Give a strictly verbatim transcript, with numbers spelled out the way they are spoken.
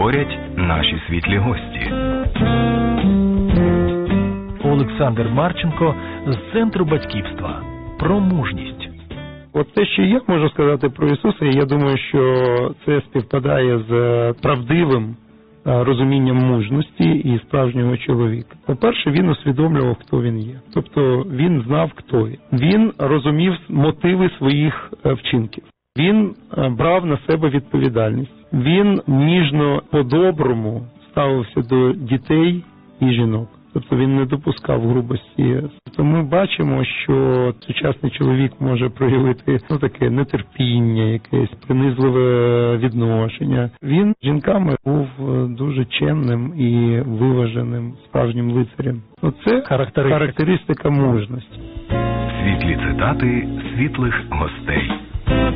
говорять наші світлі гості. Олександр Марченко з Центру батьківства. Про мужність. От те, що я можу сказати про Ісуса, і я думаю, що це співпадає з правдивим розумінням мужності і справжнього чоловіка. По-перше, він усвідомлював, хто він є. Тобто він знав, хто він. Він розумів мотиви своїх вчинків. Він брав на себе відповідальність. Він ніжно, по-доброму ставився до дітей і жінок. Тобто він не допускав грубості. То ми бачимо, що сучасний чоловік може проявити ну, таке нетерпіння, якесь принизливе відношення. Він з жінками був дуже чемним і виваженим справжнім лицарем. Оце характеристика, характеристика мужності. Світлі цитати світлих гостей.